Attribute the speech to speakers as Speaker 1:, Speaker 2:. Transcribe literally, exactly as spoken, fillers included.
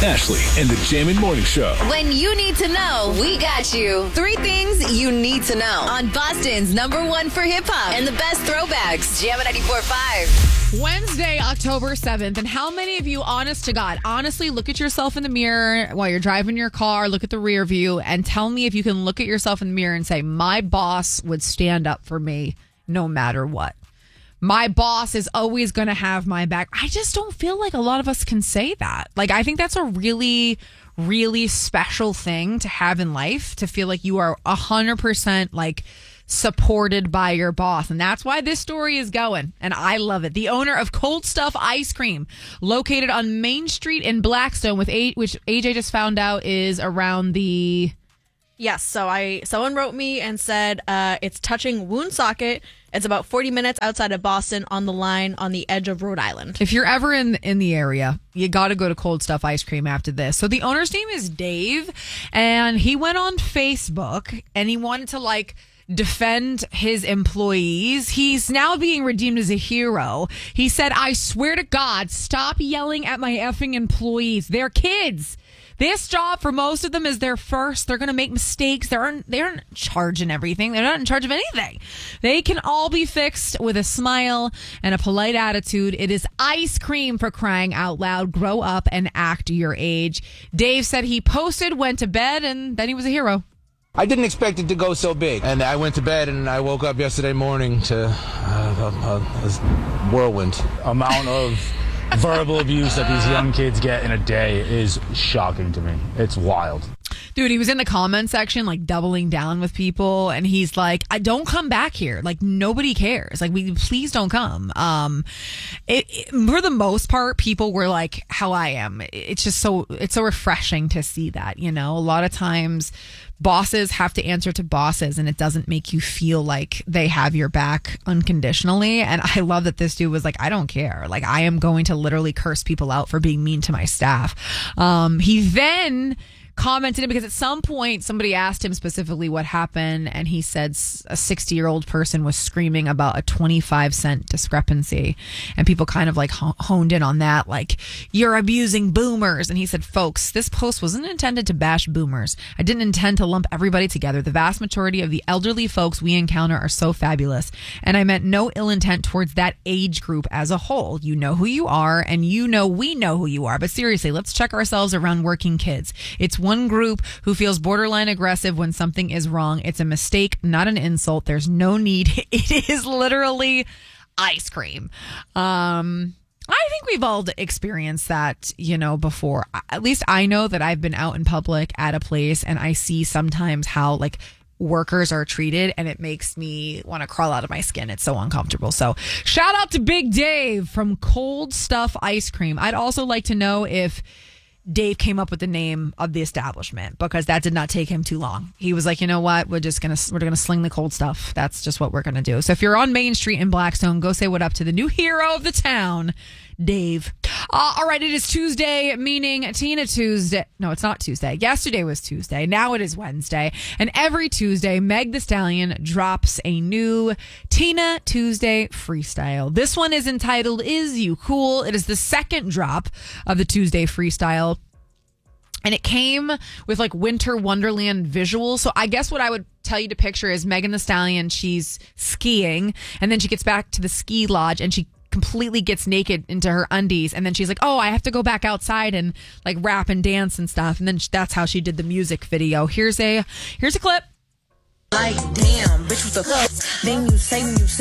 Speaker 1: Ashley and the Jammin' Morning Show.
Speaker 2: When you need to know, we got you. Three things you need to know on Boston's number one for hip-hop and the best throwbacks. Jammin' ninety-four point five.
Speaker 3: Wednesday, October seventh. And how many of you, honest to God, honestly look at yourself in the mirror while you're driving your car, look at the rear view, and tell me if you can look at yourself in the mirror and say, my boss would stand up for me no matter what. My boss is always going to have my back. I just don't feel like a lot of us can say that. Like, I think that's a really, really special thing to have in life, to feel like you are one hundred percent like supported by your boss. And that's why this story is going. And I love it. The owner of Cold Stuff Ice Cream, located on Main Street in Blackstone, with a- which A J just found out is around the...
Speaker 4: Yes, so I someone wrote me and said uh, it's touching Woonsocket. It's about forty minutes outside of Boston on the line on the edge of Rhode Island.
Speaker 3: If you're ever in in the area, you got to go to Cold Stuff Ice Cream after this. So the owner's name is Dave, and he went on Facebook and he wanted to like defend his employees. He's now being redeemed as a hero. He said, I swear to God, stop yelling at my effing employees. They're kids. This job for most of them is their first. They're going to make mistakes. They aren't, they aren't in charge in everything. They're not in charge of anything. They can all be fixed with a smile and a polite attitude. It is ice cream, for crying out loud. Grow up and act your age. Dave said he posted, went to bed, and then he was a hero.
Speaker 5: I didn't expect it to go so big. And I went to bed and I woke up yesterday morning to uh, a, a, a whirlwind.
Speaker 6: Amount of verbal abuse that these young kids get in a day is shocking to me. It's wild.
Speaker 3: Dude, he was in the comment section, like, doubling down with people, and he's like, I don't come back here. Like, nobody cares. Like, we please don't come. Um, it, it, for the most part, people were like how I am. It's just so, it's so refreshing to see that, you know? A lot of times, bosses have to answer to bosses, and it doesn't make you feel like they have your back unconditionally. And I love that this dude was like, I don't care. Like, I am going to literally curse people out for being mean to my staff. Um, he then commented, because at some point somebody asked him specifically what happened, and he said a sixty year old person was screaming about a twenty-five cent discrepancy, and people kind of like honed in on that, like, you're abusing boomers. And he said, folks, this post wasn't intended to bash boomers. I didn't intend to lump everybody together. The vast majority of the elderly folks we encounter are so fabulous, and I meant no ill intent towards that age group as a whole. You know who you are, and you know we know who you are. But seriously, let's check ourselves around working kids. It's one group who feels borderline aggressive when something is wrong. It's a mistake, not an insult. There's no need. It is literally ice cream. Um, I think we've all experienced that, you know, before. At least I know that I've been out in public at a place, and I see sometimes how, like, workers are treated, and it makes me want to crawl out of my skin. It's so uncomfortable. So shout out to Big Dave from Cold Stuff Ice Cream. I'd also like to know if Dave came up with the name of the establishment, because that did not take him too long. He was like, you know what? We're just going to, we're going to sling the cold stuff. That's just what we're going to do. So if you're on Main Street in Blackstone, go say what up to the new hero of the town, Dave. Uh, all right. It is Tuesday, meaning Tina Tuesday. No, it's not Tuesday. Yesterday was Tuesday. Now it is Wednesday. And every Tuesday, Meg Thee Stallion drops a new Tina Tuesday freestyle. This one is entitled, Is You Cool? It is the second drop of the Tuesday freestyle. And it came with like winter wonderland visuals. So I guess what I would tell you to picture is Megan Thee Stallion. She's skiing, and then she gets back to the ski lodge, and she completely gets naked into her undies, and then she's like, oh, I have to go back outside and like rap and dance and stuff. And then that's how she did the music video. Here's a here's a clip.
Speaker 7: Like, damn, bitch, what the fuck? Then you say when you see